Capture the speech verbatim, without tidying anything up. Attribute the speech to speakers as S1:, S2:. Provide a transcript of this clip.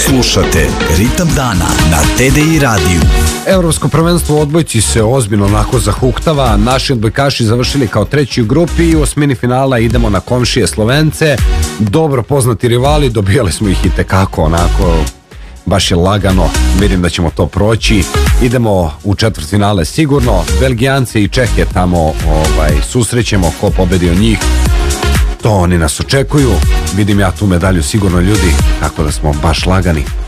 S1: Slušate Ritam dana na T D I radiju.
S2: Evropsko prvenstvo u odbojci se ozbiljno onako zahuktava. Naši odbojkaši završili kao treći u grupi i u osmini finala idemo na komšije Slovence. Dobro poznati rivali, dobijali smo ih i tekako onako, baš je lagano, vidim da ćemo to proći. Idemo u četvrtfinale sigurno. Belgijance i Čehe tamo ovaj, susrećemo, ko pobedi od njih, to oni nas očekuju. Vidim ja tu medalju sigurno, ljudi, tako da smo baš lagani.